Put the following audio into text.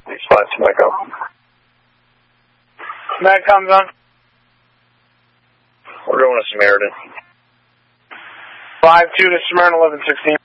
Spot to Echo. Magcom's on. We're going to Samaritan. 5-2 to Smyrna, 11-16.